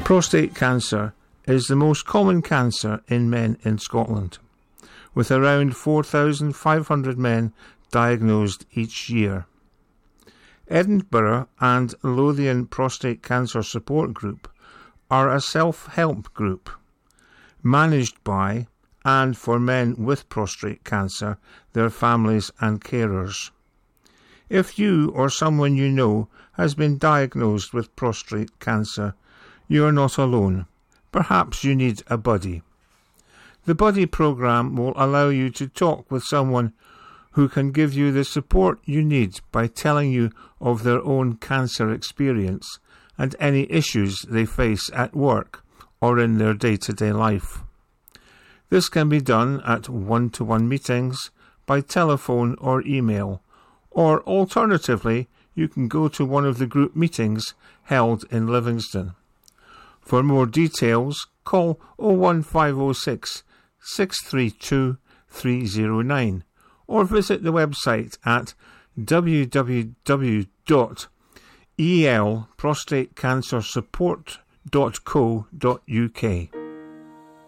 Prostate cancer is the most common cancer in men in Scotland, with around 4,500 men diagnosed each year. Edinburgh and Lothian Prostate Cancer Support Group are a self-help group managed by and for men with prostate cancer, their families and carers. If you or someone you know has been diagnosed with prostate cancer, you are not alone. Perhaps you need a buddy. The buddy program will allow you to talk with someone who can give you the support you need by telling you of their own cancer experience and any issues they face at work or in their day-to-day life. This can be done at one-to-one meetings, by telephone or email, or alternatively, you can go to one of the group meetings held in Livingston. For more details, call 01506 632 309 or visit the website at www.elprostatecancersupport.co.uk.